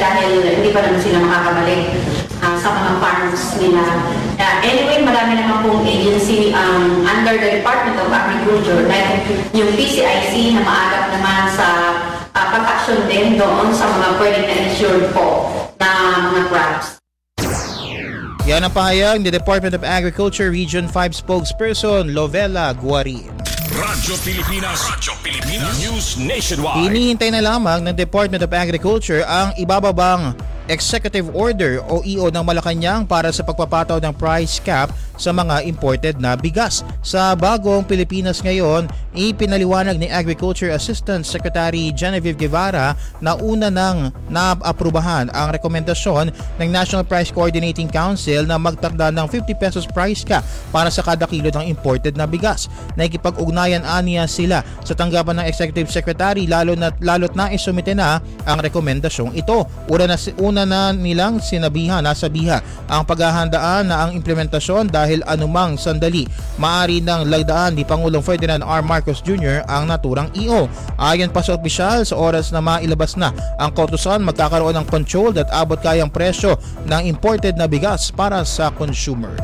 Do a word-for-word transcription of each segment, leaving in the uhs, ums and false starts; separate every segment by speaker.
Speaker 1: dahil hindi pa naman sila makakabalik uh, sa mga farms nila. Uh, anyway, marami naman pong agency um, under the Department of Agriculture, like yung P C I C na maagap naman sa uh, pag-action din doon sa mga pwedeng na-insured po na mga crops.
Speaker 2: Yan ang pahayag ni Department of Agriculture Region five spokesperson Lovella Guarin.
Speaker 3: Radyo Pilipinas, Radyo Pilipinas News Nationwide.
Speaker 2: Hinihintay na lamang ng Department of Agriculture ang ibababang Executive Order o E O ng Malacanang para sa pagpapataw ng price cap sa mga imported na bigas. Sa bagong Pilipinas ngayon, ipinaliwanag ni Agriculture Assistant Secretary Genevieve Guevara na una nang naaprubahan ang rekomendasyon ng National Price Coordinating Council na magtakda ng fifty pesos price cap para sa kada kilo ng imported na bigas. Nakikipag-ugnayan aniya sila sa tanggapan ng Executive Secretary lalo na lalo't na isumite na ang rekomendasyong ito. Una na, una na nilang sinabihan, nasabiha ang paghahandaan na ang implementasyon dahil anumang sandali maaari ng lagdaan ni Pangulong Ferdinand R. Marcos Junior ang naturang E O. Ayon pa sa opisyal, sa oras na mailabas na ang kautusan, magkakaroon ng control at abot kayang presyo ng imported na bigas para sa consumers.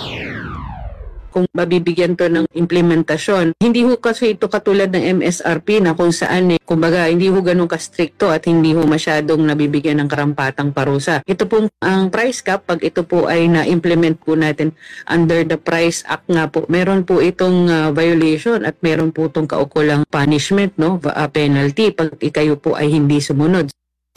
Speaker 4: Kung mabibigyan to ng implementasyon. Hindi ho kasi ito katulad ng M S R P na kung saan eh, kumbaga hindi ho ganun ka-stricto at hindi ho masyadong nabibigyan ng karampatang parusa. Ito pong ang price cap, pag ito po ay na-implement po natin under the Price Act nga po, meron po itong uh, violation at meron po itong kaukulang punishment, no, uh, penalty pag ikayo po ay hindi sumunod.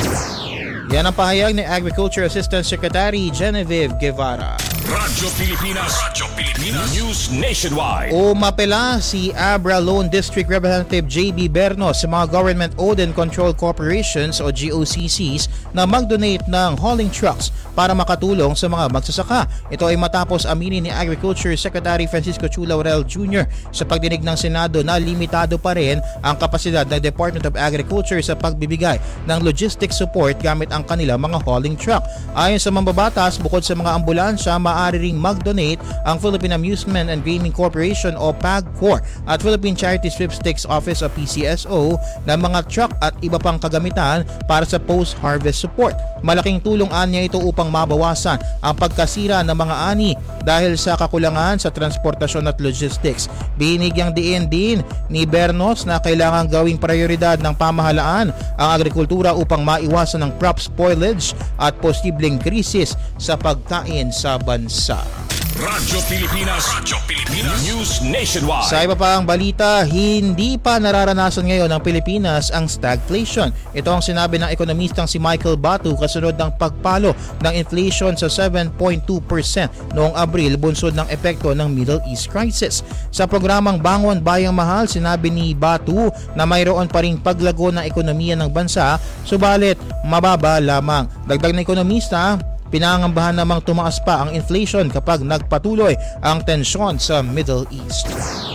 Speaker 2: Yan ang pahayag ni Agriculture Assistant Secretary Genevieve Guevara.
Speaker 3: Radyo Pilipinas, Radyo Pilipinas News Nationwide.
Speaker 2: Umapela si Abra Lone District Representative J B Bernos sa mga Government-Owned and Controlled Corporations o G O C Cs na mag-donate ng hauling trucks para makatulong sa mga magsasaka. Ito ay matapos aminin ni Agriculture Secretary Francisco Chu Laurel Junior sa pagdinig ng Senado na limitado pa rin ang kapasidad ng Department of Agriculture sa pagbibigay ng logistic support gamit ang kanilang mga hauling truck. Ayon sa mambabatas, bukod sa mga ambulansya, maaari ring mag-donate ang Philippine Amusement and Gaming Corporation o PAGCOR at Philippine Charity Sweepstakes Office o P C S O ng mga truck at iba pang kagamitan para sa post-harvest support. Malaking tulong anya ito upang mabawasan ang pagkasira ng mga ani dahil sa kakulangan sa transportasyon at logistics. Binigyang diin din ni Bernos na kailangan gawing prioridad ng pamahalaan ang agrikultura upang maiwasan ng crop spoilage at posibleng krisis sa pagkain sa bansa.
Speaker 3: Radyo Pilipinas, Radyo Pilipinas News Nationwide.
Speaker 2: Sa iba pa ang balita, hindi pa nararanasan ngayon ng Pilipinas ang stagflation. Ito ang sinabi ng ekonomistang si Michael Batu kasunod ng pagpalo ng inflation sa seven point two percent noong Abril bunsod ng epekto ng Middle East crisis. Sa programang Bangon Bayang Mahal, sinabi ni Batu na mayroon pa ring paglago ng ekonomiya ng bansa, subalit mababa lamang. Dagdag na ekonomista, pinangambahan namang tumaas pa ang inflation kapag nagpatuloy ang tensyon sa Middle East.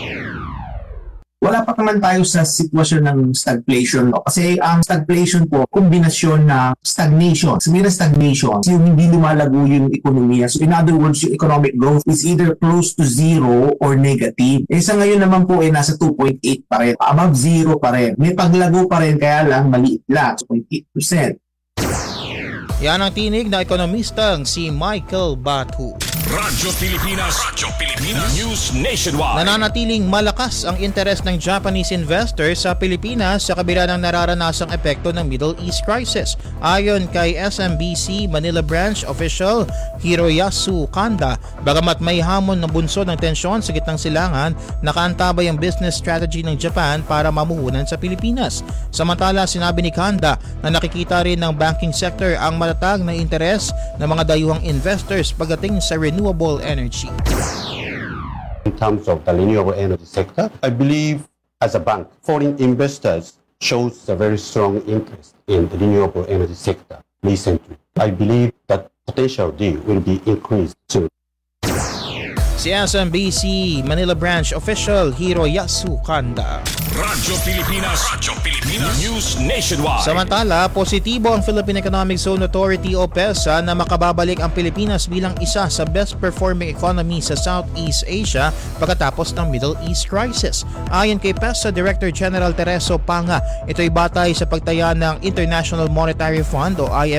Speaker 5: Wala pa naman tayo sa sitwasyon ng stagflation. No? Kasi ang stagflation po, kombinasyon na stagnation. Sabihin na stagnation, yung hindi lumalago yung ekonomiya. So in other words, yung economic growth is either close to zero or negative. Eh sa ngayon naman po, eh, nasa two point eight pa rin. Above zero pa rin. May paglago pa rin, kaya lang maliit lang, two point eight percent.
Speaker 2: Yan ang tinig na ekonomistang si Michael Batu.
Speaker 3: Radyo Pilipinas, Radyo Pilipinas News Nationwide.
Speaker 2: Nananatiling malakas ang interes ng Japanese investors sa Pilipinas sa kabila ng nararanasang epekto ng Middle East crisis. Ayon kay S M B C Manila Branch Official Hiroyasu Kanda, bagamat may hamon ng bunsod ng tensyon sa gitnang silangan, nakaantabay ang business strategy ng Japan para mamuhunan sa Pilipinas. Samantala, sinabi ni Kanda na nakikita rin ng banking sector ang matatag na interes ng mga dayuhang investors pagdating sa renewable energy.
Speaker 6: In terms of the renewable energy sector, I believe as a bank, foreign investors shows a very strong interest in the renewable energy sector recently. I believe that potential deal will be increased soon.
Speaker 2: Si S M B C Manila Branch Official Hiroyasu Kanda.
Speaker 3: Radyo Pilipinas, Radyo Pilipinas News Nationwide.
Speaker 2: Samantala, positibo ang Philippine Economic Zone Authority o PEZA na makababalik ang Pilipinas bilang isa sa best performing economy sa Southeast Asia pagkatapos ng Middle East crisis. Ayon kay PEZA Director General Tereso Panga, ito'y batay sa pagtaya ng International Monetary Fund o I M F